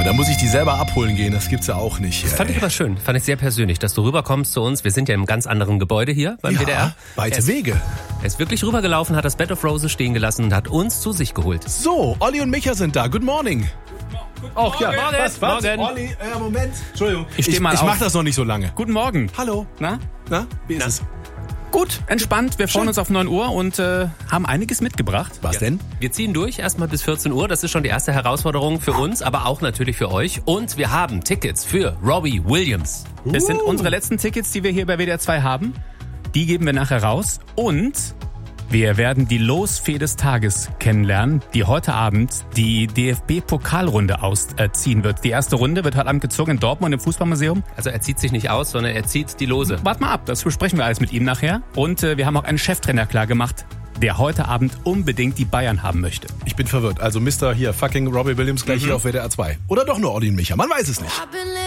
da muss ich die selber abholen gehen, das gibt's ja auch nicht. Das fand ich aber schön, fand ich sehr persönlich, dass du rüberkommst zu uns. Wir sind ja im ganz anderen Gebäude hier beim WDR. Weite Wege. Er ist wirklich rübergelaufen, hat das Bed of Roses stehen gelassen und hat uns zu sich geholt. So, Olli und Micha sind da. Good morning. Oh, ja, morgen. Olli, Moment. Entschuldigung. Ich mach das noch nicht so lange. Guten Morgen. Hallo. Na? Wie ist es? Gut, entspannt. Wir freuen uns auf 9 Uhr und haben einiges mitgebracht. Was denn? Wir ziehen durch, erstmal bis 14 Uhr. Das ist schon die erste Herausforderung für uns, aber auch natürlich für euch. Und wir haben Tickets für Robbie Williams. Das sind unsere letzten Tickets, die wir hier bei WDR 2 haben. Die geben wir nachher raus. Und wir werden die Losfee des Tages kennenlernen, die heute Abend die DFB-Pokalrunde ausziehen wird. Die erste Runde wird heute Abend gezogen in Dortmund im Fußballmuseum. Also er zieht sich nicht aus, sondern er zieht die Lose. Wart mal ab, das besprechen wir alles mit ihm nachher. Und wir haben auch einen Cheftrainer klar gemacht, der heute Abend unbedingt die Bayern haben möchte. Ich bin verwirrt. Also Mr. hier, fucking Robbie Williams gleich hier auf WDR 2. Oder doch nur Olli und Micha, man weiß es nicht.